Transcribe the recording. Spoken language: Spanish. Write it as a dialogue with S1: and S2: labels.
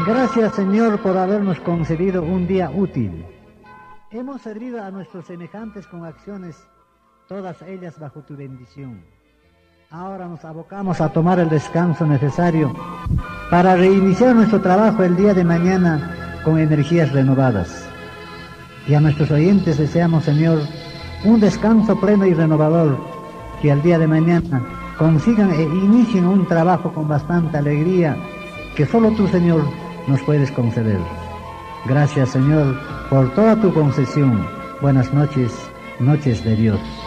S1: Gracias, Señor, por habernos concedido un día útil. Hemos servido a nuestros semejantes con acciones, todas ellas bajo tu bendición. Ahora nos abocamos a tomar el descanso necesario para reiniciar nuestro trabajo el día de mañana con energías renovadas. Y a nuestros oyentes deseamos, Señor, un descanso pleno y renovador, que al día de mañana consigan e inicien un trabajo con bastante alegría que solo tú, Señor, nos puedes conceder. Gracias, Señor, por toda tu concesión. Buenas noches, noches de Dios.